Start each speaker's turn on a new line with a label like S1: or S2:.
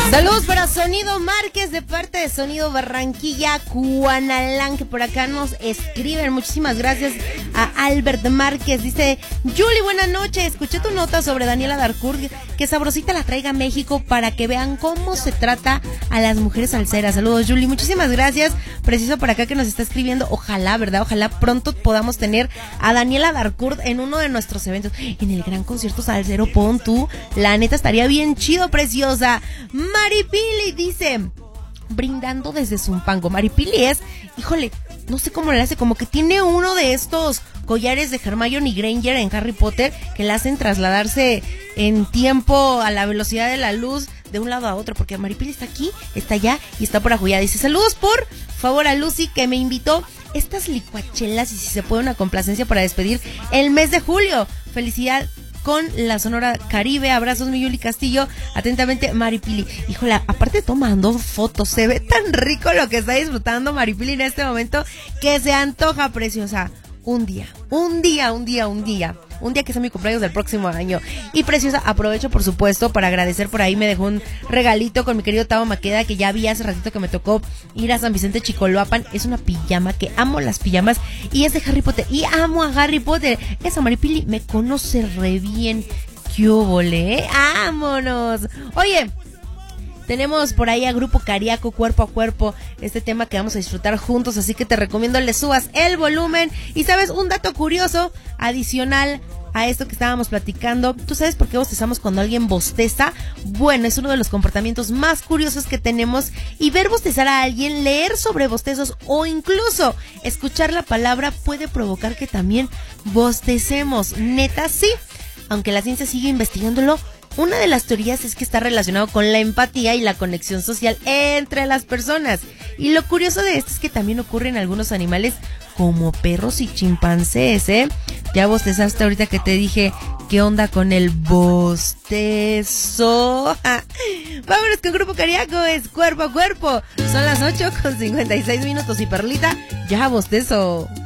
S1: Saludos para Sonido Márquez de parte de Sonido Barranquilla, Cuanalán, que por acá nos escriben. Muchísimas gracias a Albert Márquez. Dice, Julie, buenas noches. Escuché tu nota sobre Daniela Darcourt, que sabrosita la traiga a México para que vean cómo se trata a las mujeres salseras. Saludos, Julie. Muchísimas gracias. Preciso por acá que nos está escribiendo. Ojalá, ¿verdad? Ojalá pronto podamos tener a Daniela Darcourt en uno de nuestros eventos. En el gran concierto salsero, pon tú. La neta estaría bien chido, preciosa. Maripili dice, brindando desde Zumpango. Maripili es, híjole, no sé cómo le hace, como que tiene uno de estos collares de Hermione Granger en Harry Potter que le hacen trasladarse en tiempo a la velocidad de la luz de un lado a otro, porque Maripili está aquí, está allá y está por ajullada. Dice, saludos por favor a Lucy, que me invitó estas licuachelas y si se puede una complacencia para despedir el mes de julio. Felicidad con la Sonora Caribe. Abrazos, mi Yuli Castillo. Atentamente, Maripili. Híjole, aparte tomando fotos, se ve tan rico lo que está disfrutando Maripili en este momento que se antoja, preciosa. Un día que sea mi cumpleaños del próximo año. Y preciosa, aprovecho por supuesto para agradecer, por ahí me dejó un regalito con mi querido Tavo Maqueda, que ya vi hace ratito que me tocó ir a San Vicente Chicoloapan. Es una pijama, que amo las pijamas, y es de Harry Potter, y amo a Harry Potter. Esa Maripili me conoce re bien. ¡Qué óvole, eh! ¡Vámonos! Oye, tenemos por ahí a Grupo Cariaco, Cuerpo a Cuerpo, este tema que vamos a disfrutar juntos, así que te recomiendo le subas el volumen. Y sabes, un dato curioso adicional a esto que estábamos platicando, ¿tú sabes por qué bostezamos cuando alguien bosteza? Bueno, es uno de los comportamientos más curiosos que tenemos, y ver bostezar a alguien, leer sobre bostezos o incluso escuchar la palabra puede provocar que también bostecemos. Neta, sí, aunque la ciencia sigue investigándolo. Una de las teorías es que está relacionado con la empatía y la conexión social entre las personas. Y lo curioso de esto es que también ocurre en algunos animales como perros y chimpancés, ¿eh? Ya bostezaste ahorita que te dije qué onda con el bostezo. Vámonos con Grupo Cariaco, es Cuerpo a Cuerpo. Son las 8:56 y Perlita, ya bostezo.